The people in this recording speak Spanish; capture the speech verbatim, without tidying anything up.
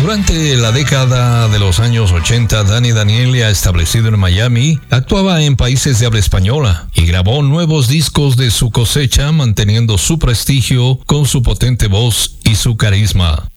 Durante la década de los años ochenta, Dani Danieli, establecido en Miami, actuaba en países de habla española y grabó nuevos discos de su cosecha, manteniendo su prestigio con su potente voz y su carisma.